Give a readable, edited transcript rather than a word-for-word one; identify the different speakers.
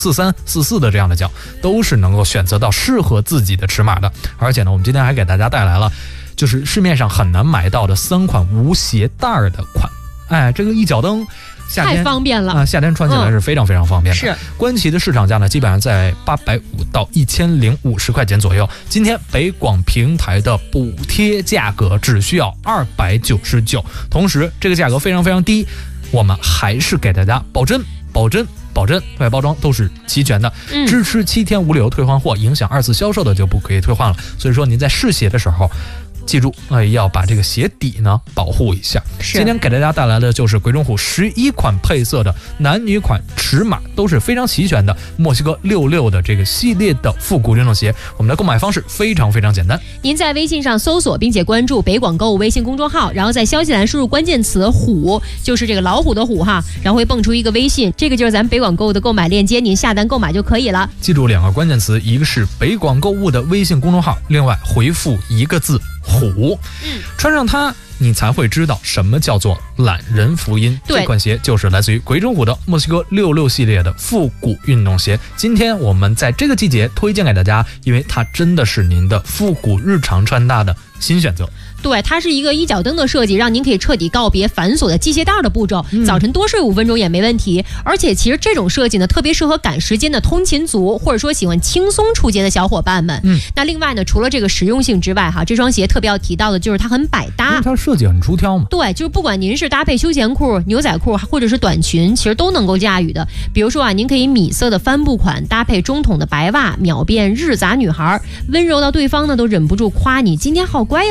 Speaker 1: 43、44的这样的脚，都是能够选择到适合自己的尺码的。而且呢，我们今天还给大家带来了就是市面上很难买到的3款无鞋带的款。哎，这个一脚蹬夏天
Speaker 2: 太方便了
Speaker 1: 啊！夏天穿起来是非常非常方便的。
Speaker 2: 是
Speaker 1: 观其的市场价呢，基本上在850到1050块钱左右。今天北广平台的补贴价格只需要299，同时这个价格非常非常低，我们还是给大家保真，外包装都是齐全的，支持7天无理由退换货，影响2次销售的就不可以退换了。所以说您在试鞋的时候，记住，要把这个鞋底呢保护一下。今天给大家带来的就是鬼冢虎11款配色的男女款尺码都是非常齐全的墨西哥66的这个系列的复古运动鞋。我们的购买方式非常非常简单，
Speaker 2: 您在微信上搜索并且关注北广购物微信公众号，然后在消息栏输入关键词虎，就是这个老虎的虎哈，然后会蹦出一个微信，这个就是咱们北广购物的购买链接，您下单购买就可以了。
Speaker 1: 记住2个关键词，一个是北广购物的微信公众号，另外回复1个字虎，穿上它你才会知道什么叫做懒人福音。这款鞋就是来自于鬼冢虎的墨西哥66系列的复古运动鞋。今天我们在这个季节推荐给大家，因为它真的是您的复古日常穿搭的新选择。
Speaker 2: 对，它是一个一脚蹬的设计，让您可以彻底告别繁琐的系鞋带的步骤，早晨多睡5分钟也没问题。而且其实这种设计呢，特别适合赶时间的通勤族，或者说喜欢轻松出街的小伙伴们。那另外呢，除了这个实用性之外哈，这双鞋特别要提到的就是它很百搭，
Speaker 1: 因为它设计很出挑嘛。
Speaker 2: 对，就是不管您是搭配休闲裤、牛仔裤或者是短裙，其实都能够驾驭的。比如说啊，您可以米色的帆布款搭配中筒的白袜，秒变日杂女孩，温柔到对方呢都忍不住夸你今天好